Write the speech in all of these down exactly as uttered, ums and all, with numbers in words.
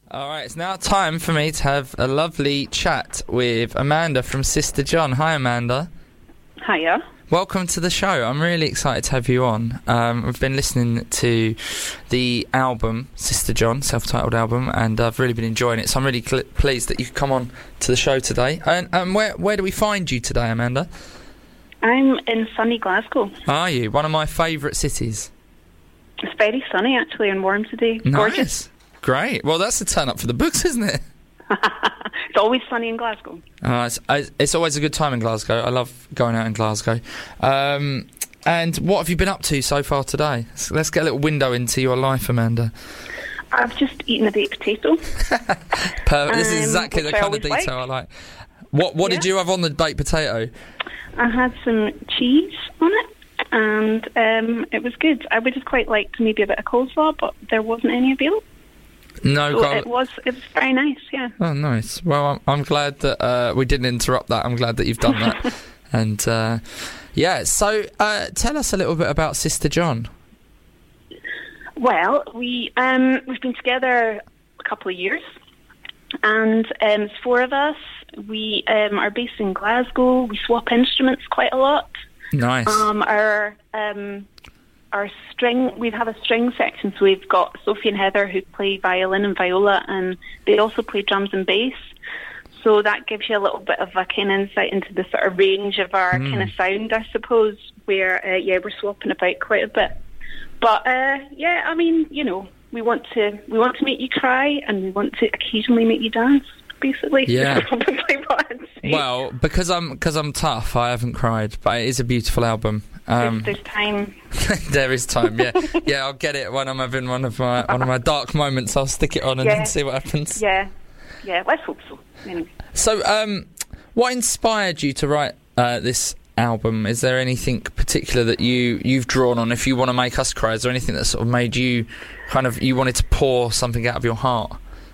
All right, it's now time for me to have a lovely chat with Amanda from Sister John. Hi, Amanda. Hiya. Welcome to the show. I'm really excited to have you on. Um, I've been listening to the album, Sister John, self-titled album, and I've really been enjoying it, so I'm really cl- pleased that you could come on to the show today. And um, where, where do we find you today, Amanda? I'm in sunny Glasgow. Are you? One of my favourite cities. It's very sunny, actually, and warm today. Nice. Gorgeous. Great. Well, that's a turn up for the books, isn't it? It's always sunny in Glasgow. Uh, it's, it's always a good time in Glasgow. I love going out in Glasgow. Um, and what have you been up to so far today? So let's get a little window into your life, Amanda. I've just eaten a baked potato. Per- this is exactly um, the kind of detail like. I like. What What Yeah. did you have on the baked potato? I had some cheese on it, and um, it was good. I would have quite liked maybe a bit of coleslaw, but there wasn't any available. No, So gar- it was it was very nice, yeah. Oh, nice. Well, I'm, I'm glad that uh, we didn't interrupt that. I'm glad that you've done that. and uh, yeah, so uh, tell us a little bit about Sister John. Well, we um, we've been together a couple of years, and um, there's four of us. We um, are based in Glasgow. We swap instruments quite a lot. Nice. Um, our um, our string, we have a string section, so we've got Sophie and Heather who play violin and viola, and they also play drums and bass. So that gives you a little bit of a kind of insight into the sort of range of our Mm. kind of sound, I suppose. Where uh, yeah, we're swapping about quite a bit. But uh, yeah, I mean, you know, we want to we want to make you cry, and we want to occasionally make you dance. Basically, Yeah. That's probably what I'd say. Well, because I'm because I'm tough, I haven't cried, but it is a beautiful album. Um, there's, there's time. there is time, yeah, yeah. I'll get it when I'm having one of my one of my dark moments. I'll stick it on and Yeah. then see what happens. Yeah, yeah. Let's hope so. Anyway. So, um, what inspired you to write uh, this album? Is there anything particular that you you've drawn on? If you want to make us cry, is there anything that sort of made you kind of you wanted to pour something out of your heart?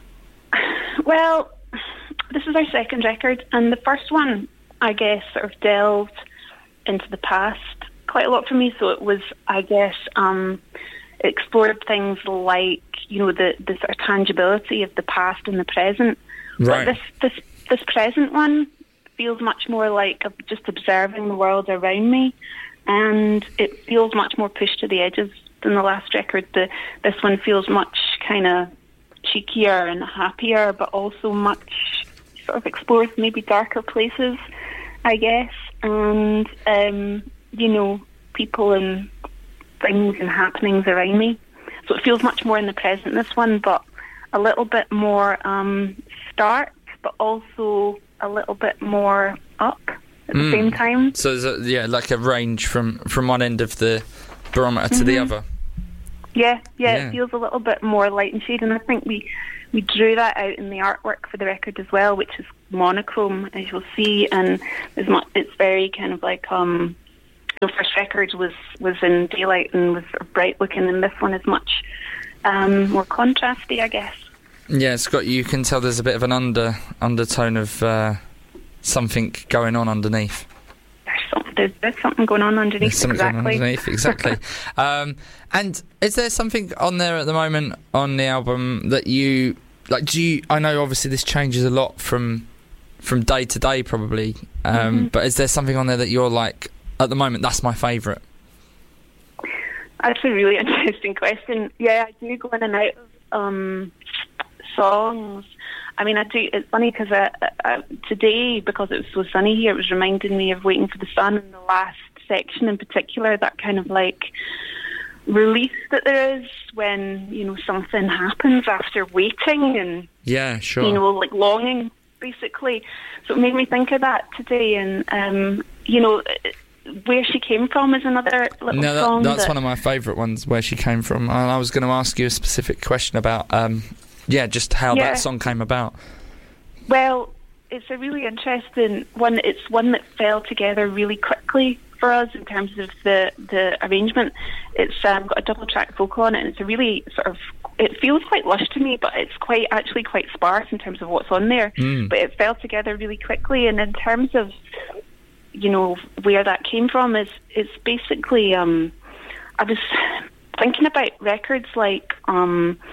Well, this is our second record, and the first one, I guess, sort of delved into the past quite a lot for me. So it was, I guess, um, it explored things like, you know, the, the sort of tangibility of the past and the present. Right. But this, this, this present one feels much more like just observing the world around me, and it feels much more pushed to the edges than the last record. The, this one feels much kind of cheekier and happier, but also much sort of explores maybe darker places, I guess, and um, you know, people and things and happenings around me. So it feels much more in the present, this one, but a little bit more um, stark, but also a little bit more up at the Mm. same time. So there's a, yeah, like a range from, from one end of the barometer to Mm-hmm. the other. Yeah, yeah, Yeah. it feels a little bit more light and shade, and I think we we drew that out in the artwork for the record as well, which is monochrome, as you'll see, and it's, mu- it's very kind of like um. The first record was was in daylight and was sort of bright looking, and this one is much um, more contrasty, I guess. Yeah, it's got. You can tell there's a bit of an under undertone of uh, something going on underneath. There's, some, there's, there's something going on underneath. There's something exactly. going on underneath, exactly. um, and is there something on there at the moment on the album that you like? Do you? I know obviously this changes a lot from from day to day, probably. Um, Mm-hmm. But is there something on there that you're like at the moment? That's my favourite. That's a really interesting question. Yeah, I do go in and out of um, songs. I mean, I do. It's funny because uh, uh, today, because it was so sunny here, it was reminding me of Waiting for the Sun, and the last section in particular, that kind of like release that there is when, you know, something happens after waiting and, Yeah, sure. you know, like longing, basically. So it made me think of that today, and, um, you know, Where She Came From is another little No, that, song. that's that, one of my favourite ones, Where She Came From. And I was going to ask you a specific question about, um, yeah, just how Yeah. that song came about. Well, it's a really interesting one. It's one that fell together really quickly for us in terms of the, the arrangement. It's um, got a double track vocal on it, and it's a really sort of, it feels quite lush to me, but it's quite actually quite sparse in terms of what's on there. Mm. But it fell together really quickly, and in terms of, you know, where that came from, is it's basically, um, I was thinking about records like um,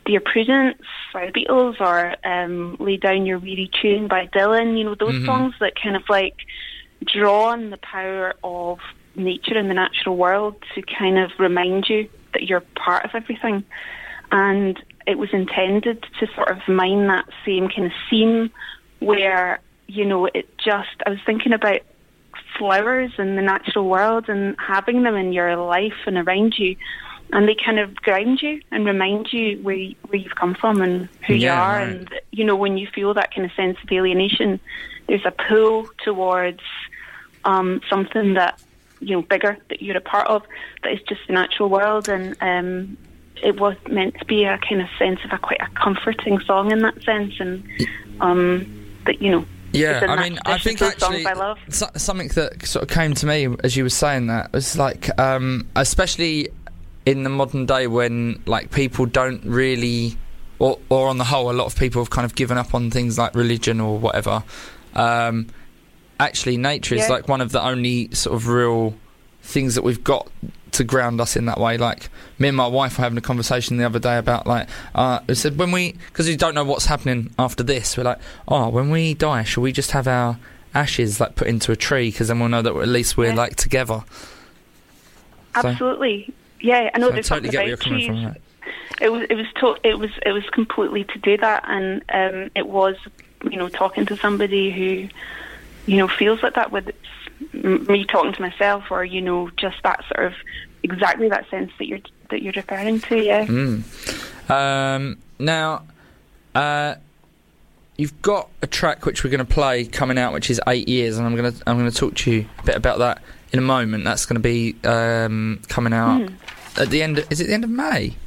Dear Prudence by the Beatles, or um, Lay Down Your Weary Tune by Dylan, you know, those mm-hmm. songs that kind of like draw on the power of nature and the natural world to kind of remind you that you're part of everything. And it was intended to sort of mine that same kind of theme where, you know, it just, I was thinking about flowers and the natural world and having them in your life and around you. And they kind of ground you and remind you where, you, where you've come from and who yeah, you are. Right. And, you know, when you feel that kind of sense of alienation, there's a pull towards um, something that, you know, bigger, that you're a part of, that is just the natural world. And um, it was meant to be a kind of sense of a quite a comforting song in that sense. And um, that, you know, yeah, I mean, I think actually I so, something that sort of came to me as you were saying that was like, um, especially in the modern day when like people don't really, or, or on the whole, a lot of people have kind of given up on things like religion or whatever. Um, actually, nature is yeah. like one of the only sort of real things that we've got to ground us in that way. Like me and my wife were having a conversation the other day about like, uh, it said when we, because we don't know what's happening after this, we're like, oh, when we die, shall we just have our ashes like put into a tree? Because then we'll know that at least we're yeah. like together. Absolutely. So, yeah, I know. so There's I totally get where you're coming trees. from. Right? It was, it was, to- it was, it was completely to do that, and um, it was, you know, talking to somebody who, you know, feels like that. With m- me talking to myself, or you know, just that sort of exactly that sense that you're that you're referring to. Yeah. Mm. Um, now, uh, you've got a track which we're going to play coming out, which is Eight Years, and I'm going to I'm going to talk to you a bit about that in a moment. That's going to be um, coming out mm. at the end. Of, is it the end of May?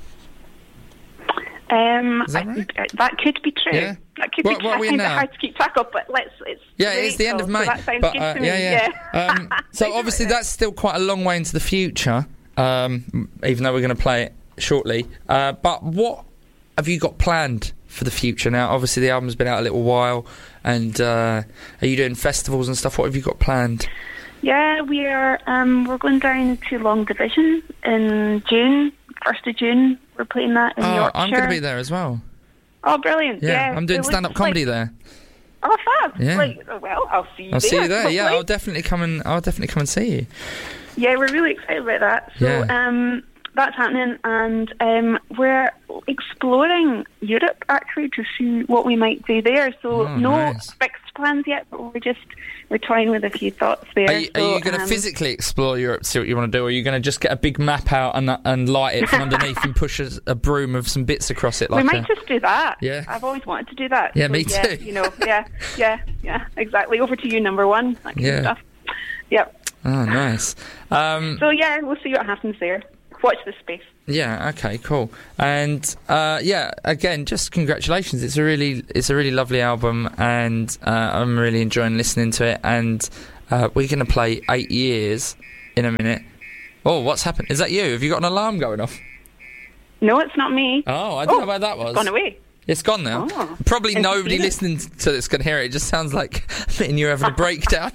Um, is that right? I, that could be true. Yeah. That could what, be true. what are we I find now? it hard to keep track of, but let's. It's yeah, it is the end of May. So that sounds but, good uh, to me. yeah, yeah. um, so Sounds obviously right. that's still quite a long way into the future, um, even though we're going to play it shortly. Uh, but what have you got planned for the future now? Obviously the album's been out a little while, and uh, are you doing festivals and stuff? What have you got planned? Yeah, we are. Um, we're going down to Long Division in June, first of June. We're playing that in oh, Yorkshire. I'm going to be there as well. Oh, brilliant! Yeah, yeah. I'm doing stand-up comedy like, there. Oh, fab! Yeah. Like, well, I'll see you I'll there. see you there. Yeah, hopefully. I'll definitely come and I'll definitely come and see you. Yeah, we're really excited about that. So Yeah. um, that's happening, and um, we're exploring Europe actually to see what we might do there. So Oh, no nice. fixed plans yet, but we're just we're toying with a few thoughts there. Are you, so, are you going to um, physically explore Europe, see what you want to do, or are you going to just get a big map out and and light it from underneath and push a, a broom of some bits across it? Like we might a, just do that. Yeah. I've always wanted to do that. Yeah, so, me yeah, too. You know, yeah, yeah, yeah, exactly. Over to you, number one. That kind Yeah. of stuff. Yep. Oh, nice. Um, So yeah, we'll see what happens there. Watch this space. yeah. Okay. Cool. And uh, yeah, again, just congratulations. It's a really, it's a really lovely album, and uh, I'm really enjoying listening to it. And uh, we're going to play Eight Years in a minute. Oh, what's happened? Is that you? Have you got an alarm going off? No, it's not me. Oh, I don't Oh, know where that was. It's gone away. It's gone now. Oh, Probably nobody entertaining. listening to this can hear it. It just sounds like me and you having a breakdown.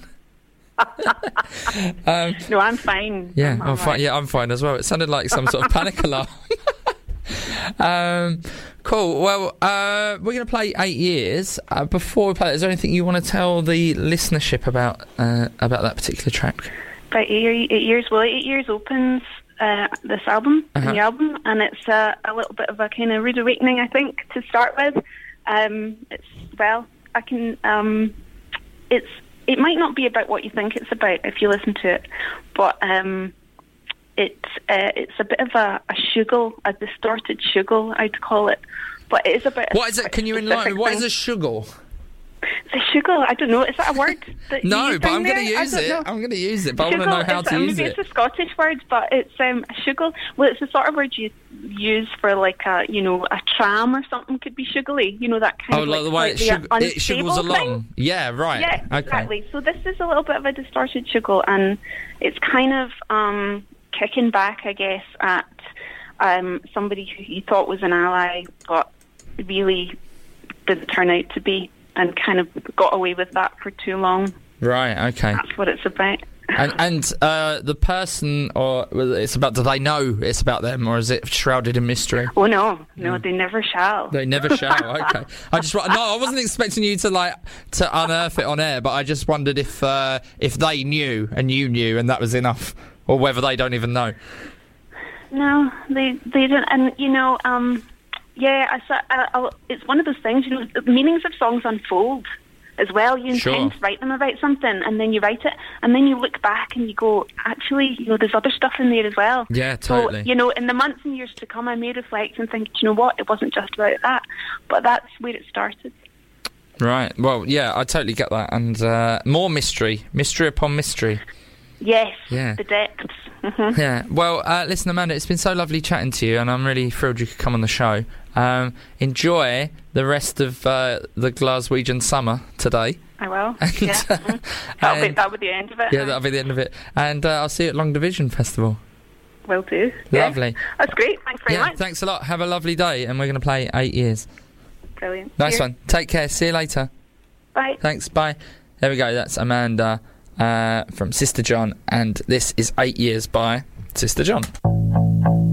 um, No, I'm fine. yeah, I'm, I'm, all fine. right. Yeah, I'm fine as well. It sounded like some sort of panic alarm. um, cool. Well, uh, we're going to play Eight Years. Uh, before we play it, is there anything you want to tell the listenership about uh, about that particular track? About eight, eight years. Well, eight years opens uh, this album, Uh-huh. the album, and it's uh, a little bit of a kind of rude awakening, I think, to start with. Um, it's well, I can. Um, it's it might not be about what you think it's about if you listen to it, but um, it's uh, it's a bit of a, a shugle, a distorted shugle, I'd call it. But it is about. a What is it? Can you specific enlighten me? What thing. is a shugle? It's a shugle. I don't know. Is that a word? That you No, use but down I'm going to there? I use don't it. know. I'm going to use it, but I want to Shugle know how is, to uh, use maybe it. it's a Scottish word, but it's um, a shugle. Well, it's the sort of word you use for like a, you know, a tram or something could be shugly. You know, that kind Oh, of like like the way it, slightly shug- it unstable shuggles along. thing. Yeah, right. Yeah, okay. exactly. So this is a little bit of a distorted shugle, and it's kind of um, kicking back, I guess, at um, somebody who you thought was an ally, but really didn't turn out to be, and kind of got away with that for too long. Right, okay. That's what it's about. And and uh, the person, or it's about, do they know it's about them, or is it shrouded in mystery? Oh no, no, mm. they never shall. They never shall. Okay. I just no, I wasn't expecting you to like to unearth it on air, but I just wondered if uh, if they knew and you knew, and that was enough, or whether they don't even know. No, they they don't, and you know, um, yeah, I, I, I, it's one of those things. You know, the meanings of songs unfold as well. You intend Sure. to write them about something, and then you write it, and then you look back and you go, actually, you know, there's other stuff in there as well. Yeah, totally. So, you know, in the months and years to come, I may reflect and think, you know what, it wasn't just about that, but that's where it started. Right. Well, yeah, I totally get that, and uh, more mystery, mystery upon mystery. Yes. Yeah. The depths. Mm-hmm. Yeah. Well, uh, listen, Amanda, it's been so lovely chatting to you, and I'm really thrilled you could come on the show. Um, enjoy the rest of uh, the Glaswegian summer today. I will. And, yeah. uh, Mm-hmm. That'll, be, and, that'll be the end of it. Yeah, that'll be the end of it. And uh, I'll see you at Long Division Festival. Will do. Lovely. Yeah. That's great. Thanks very yeah, much. Thanks a lot. Have a lovely day, and we're going to play Eight Years. Brilliant. Nice Cheers. one. Take care. See you later. Bye. Thanks. Bye. There we go. That's Amanda uh, from Sister John, and this is Eight Years by Sister John.